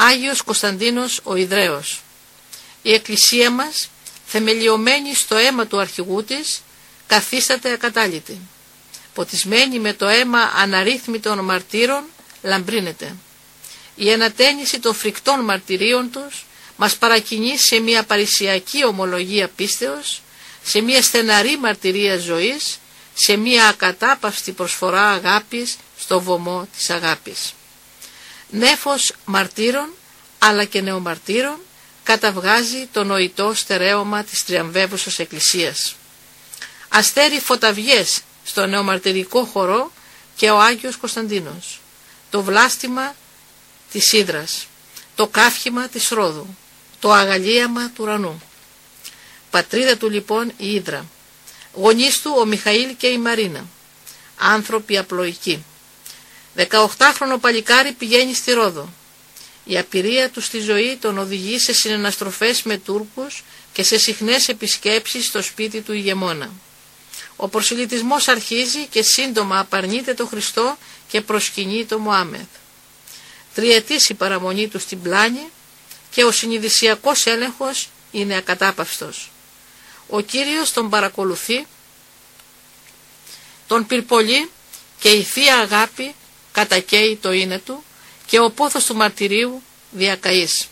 Άγιος Κωνσταντίνος ο Ιδραίος. Η Εκκλησία μας, θεμελιωμένη στο αίμα του αρχηγού της, καθίσταται ακατάλητη. Ποτισμένη με το αίμα αναρρύθμιτων μαρτύρων, λαμπρύνεται. Η ανατένιση των φρικτών μαρτυρίων τους μας παρακινεί σε μια παρησιακή ομολογία πίστεως, σε μια στεναρή μαρτυρία ζωής, σε μια ακατάπαυστη προσφορά αγάπης στο βωμό της αγάπης. Νέφος μαρτύρων αλλά και νεομαρτύρων καταβγάζει το νοητό στερέωμα της τριαμβεύουσας Εκκλησίας. Αστέρι φωταβιές στο νεομαρτυρικό χορό και ο Άγιος Κωνσταντίνος, το βλάστημα της Ύδρας, το καύχημα της Ρόδου, το αγαλίαμα του ουρανού. Πατρίδα του λοιπόν η Ύδρα, γονείς του ο Μιχαήλ και η Μαρίνα, άνθρωποι απλοϊκοί. 18χρονο παλικάρι πηγαίνει στη Ρόδο. Η απειρία του στη ζωή τον οδηγεί σε συναναστροφές με Τούρκους και σε συχνές επισκέψεις στο σπίτι του ηγεμόνα. Ο προσιλητισμός αρχίζει και σύντομα απαρνείται το Χριστό και προσκυνεί το Μωάμεθ. Τριετής η παραμονή του στην πλάνη και ο συνειδησιακός έλεγχος είναι ακατάπαυστος. Ο Κύριος τον παρακολουθεί, τον πυρπολεί και η Θεία Αγάπη κατακαίει το είναι του και ο πόθος του μαρτυρίου διακαείς.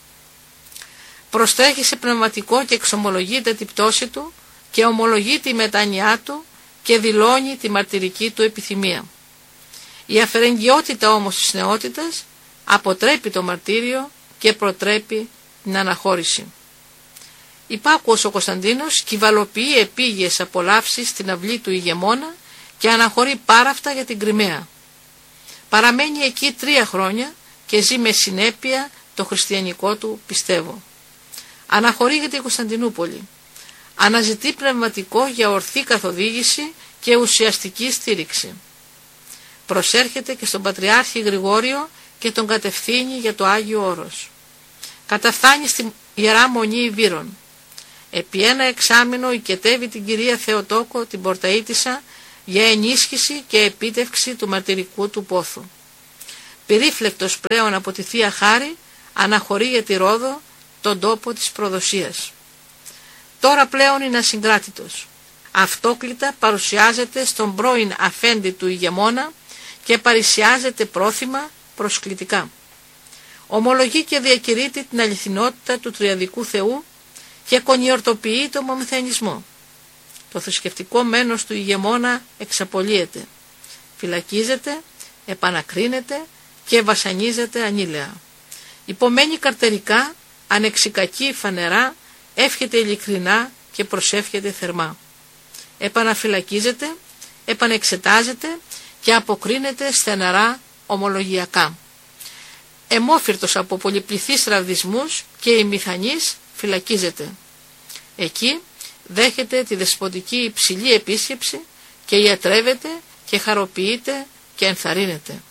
Προστρέχει σε πνευματικό και εξομολογείται την πτώση του και ομολογεί τη μετάνοιά του και δηλώνει τη μαρτυρική του επιθυμία. Η αφαιρεγγιότητα όμως της νεότητας αποτρέπει το μαρτύριο και προτρέπει την αναχώρηση. Υπάκουος ο Κωνσταντίνος κυβαλοποιεί επίγειες απολαύσεις στην αυλή του ηγεμόνα και αναχωρεί πάραφτα για την Κριμαία. Παραμένει εκεί 3 χρόνια και ζει με συνέπεια το χριστιανικό του πιστεύω. Αναχωρεί για την Κωνσταντινούπολη. Αναζητεί πνευματικό για ορθή καθοδήγηση και ουσιαστική στήριξη. Προσέρχεται και στον Πατριάρχη Γρηγόριο και τον κατευθύνει για το Άγιο Όρος. Καταφθάνει στη Ιερά Μονή Ιβύρων. Επί 1 εξάμηνο οικετεύει την κυρία Θεοτόκο την Πορταΐτισσα για ενίσχυση και επίτευξη του μαρτυρικού του πόθου. Περίφλεκτος πλέον από τη Θεία Χάρη αναχωρεί για τη Ρόδο, τον τόπο της προδοσίας. Τώρα πλέον είναι ασυγκράτητος. Αυτόκλητα παρουσιάζεται στον πρώην αφέντη του ηγεμόνα και παρησιάζεται πρόθυμα προσκλητικά. Ομολογεί και διακηρύττει την αληθινότητα του τριαδικού Θεού και κονιορτοποιεί το μομιθανισμό. Το θρησκευτικό μένος του ηγεμόνα εξαπολύεται, φυλακίζεται, επανακρίνεται και βασανίζεται ανήλαια. Υπομένει καρτερικά, ανεξικακεί φανερά, εύχεται ειλικρινά και προσεύχεται θερμά. Επαναφυλακίζεται, επανεξετάζεται και αποκρίνεται στεναρά ομολογιακά. Εμόφυρτος από πολυπληθείς ραβδισμούς και ημιθανής φυλακίζεται. Εκεί δέχεται τη δεσποτική υψηλή επίσκεψη και ιατρεύεται και χαροποιείται και ενθαρρύνεται.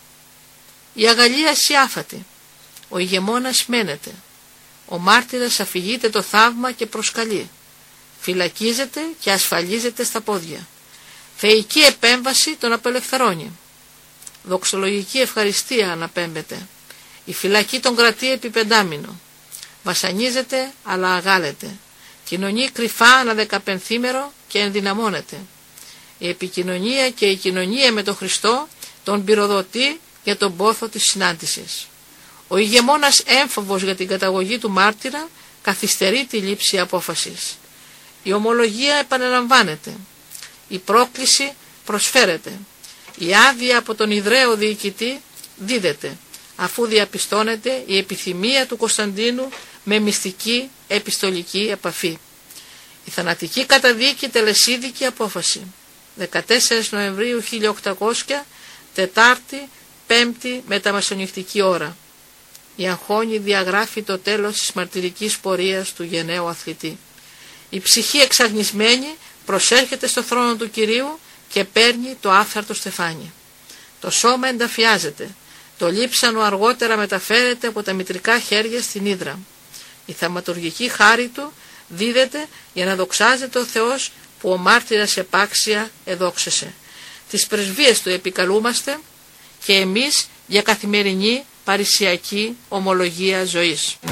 Η αγαλίαση άφατη. Ο ηγεμόνας μένεται. Ο μάρτυρας αφηγείται το θαύμα και προσκαλεί. Φυλακίζεται και ασφαλίζεται στα πόδια. Θεϊκή επέμβαση τον απελευθερώνει. Δοξολογική ευχαριστία αναπέμπεται. Η φυλακή τον κρατεί επί 5 μήνο. Βασανίζεται αλλά αγάλεται. Κοινωνεί κρυφά ανά 15 και ενδυναμώνεται. Η επικοινωνία και η κοινωνία με τον Χριστό τον πυροδοτεί για τον πόθο της συνάντησης. Ο ηγεμόνας έμφοβος για την καταγωγή του μάρτυρα καθυστερεί τη λήψη απόφασης. Η ομολογία επαναλαμβάνεται. Η πρόκληση προσφέρεται. Η άδεια από τον Ιδραίο διοικητή δίδεται, αφού διαπιστώνεται η επιθυμία του Κωνσταντίνου με μυστική επιστολική επαφή. Η θανατική καταδίκη τελεσίδικη απόφαση. 14 Νοεμβρίου 1800, Τετάρτη, 5η μεταμεσονυχτική ώρα. Η αγχώνη διαγράφει το τέλος της μαρτυρικής πορείας του γενναίου αθλητή. Η ψυχή εξαγνισμένη προσέρχεται στο θρόνο του Κυρίου και παίρνει το άφθαρτο στεφάνι. Το σώμα ενταφιάζεται. Το λείψανο αργότερα μεταφέρεται από τα μητρικά χέρια στην Ύδρα. Η θαυματουργική χάρη του δίδεται για να δοξάζεται ο Θεός που ο μάρτυρας επάξια εδόξεσε. Τις πρεσβείες του επικαλούμαστε και εμείς για καθημερινή παρησιακή ομολογία ζωής.